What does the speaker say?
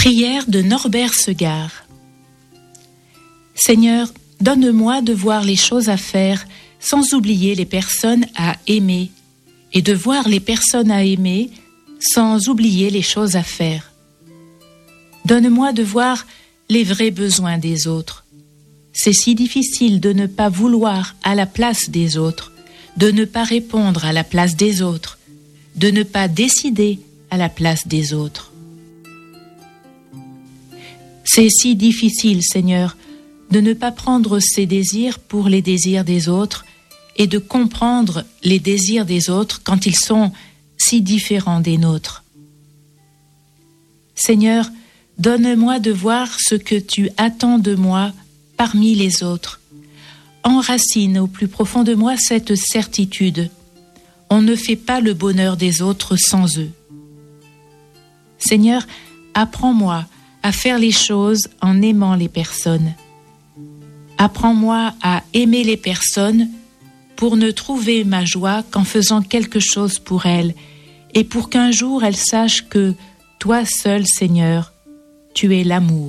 Prière de Norbert Segard. Seigneur, donne-moi de voir les choses à faire sans oublier les personnes à aimer et de voir les personnes à aimer sans oublier les choses à faire. Donne-moi de voir les vrais besoins des autres. C'est si difficile de ne pas vouloir à la place des autres, de ne pas répondre à la place des autres, de ne pas décider à la place des autres. C'est si difficile, Seigneur, de ne pas prendre ses désirs pour les désirs des autres et de comprendre les désirs des autres quand ils sont si différents des nôtres. Seigneur, donne-moi de voir ce que tu attends de moi parmi les autres. Enracine au plus profond de moi cette certitude. On ne fait pas le bonheur des autres sans eux. Seigneur, apprends-moi à faire les choses en aimant les personnes. Apprends-moi à aimer les personnes pour ne trouver ma joie qu'en faisant quelque chose pour elles et pour qu'un jour elles sachent que toi seul, Seigneur, tu es l'amour.